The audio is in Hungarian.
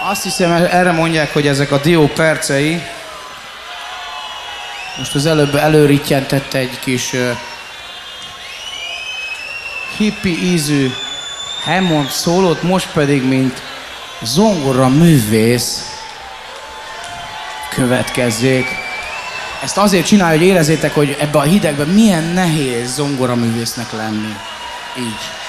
Azt hiszem, erre mondják, hogy ezek a dió percei. Most az előbb előrittyentette egy kis hippi ízű Hammond szólót, most pedig, mint zongora művész következzék. Ezt azért csinálja, hogy érezzétek, hogy ebben a hidegben milyen nehéz zongoraművésznek lenni. Így.